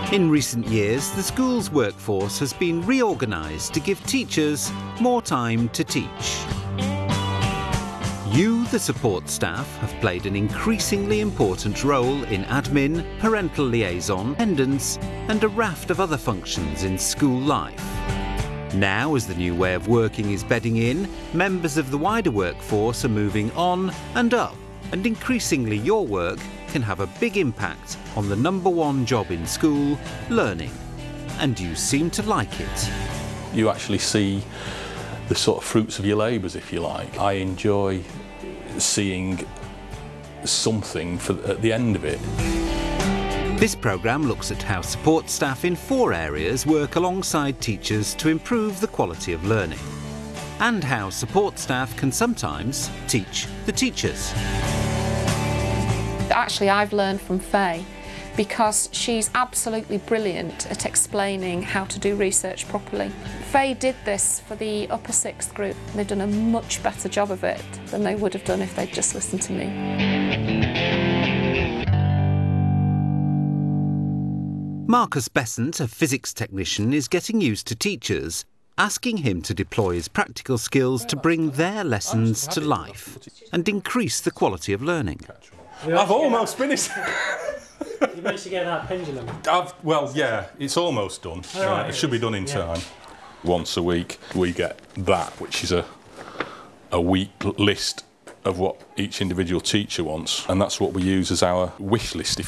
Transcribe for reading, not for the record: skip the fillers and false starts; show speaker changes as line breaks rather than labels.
In recent years, the school's workforce has been reorganised to give teachers more time to teach. You, the support staff, have played an increasingly important role in admin, parental liaison, attendance and a raft of other functions in school life. Now, as the new way of working is bedding in, members of the wider workforce are moving on and up, and increasingly your work can have a big impact on the number one job in school, learning. And you seem to like it.
You actually see the sort of fruits of your labours, if you like. I enjoy seeing something at the end of it.
This programme looks at how support staff in 4 areas work alongside teachers to improve the quality of learning, and how support staff can sometimes teach the teachers.
Actually, I've learned from Faye because she's absolutely brilliant at explaining how to do research properly. Faye did this for the upper 6th group. They've done a much better job of it than they would have done if they'd just listened to me.
Marcus Besant, a physics technician, is getting used to teachers asking him to deploy his practical skills to bring their lessons to life and increase the quality of learning.
I've almost finished.
You managed to get that pendulum?
Well, yeah, it's almost done. It should be done in time. Once a week we get that, which is a week list of what each individual teacher wants, and that's what we use as our wish list, if